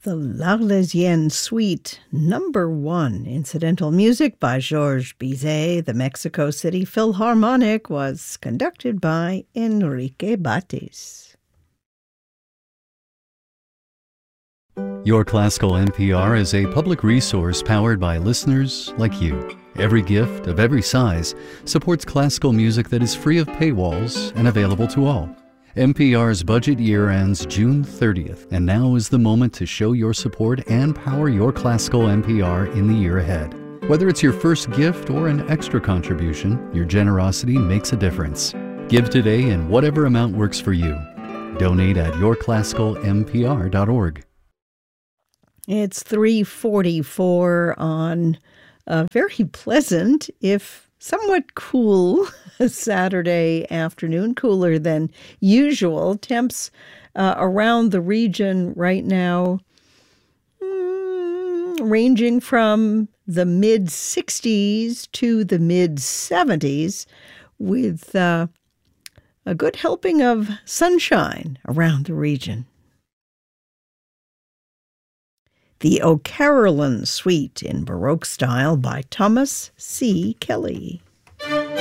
the L'Arlésienne Suite, number 1, incidental music by Georges Bizet. The Mexico City Philharmonic was conducted by Enrique Batis. Your Classical NPR is a public resource powered by listeners like you. Every gift of every size supports classical music that is free of paywalls and available to all. NPR's budget year ends June 30th, and now is the moment to show your support and power your classical NPR in the year ahead. Whether it's your first gift or an extra contribution, your generosity makes a difference. Give today in whatever amount works for you. Donate at yourclassicalnpr.org. It's 3:44 on a very pleasant, if somewhat cool, Saturday afternoon, cooler than usual. Temps around the region right now ranging from the mid-60s to the mid-70s, with a good helping of sunshine around the region. The O'Carolan Suite in Baroque style by Thomas C. Kelly.